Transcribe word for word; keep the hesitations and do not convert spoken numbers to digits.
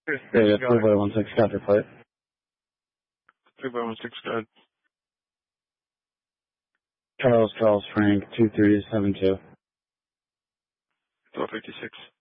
Yeah, three by one six, got your plate. three by one six, good. Charles Charles Frank, two three seven two. twelve fifty-six.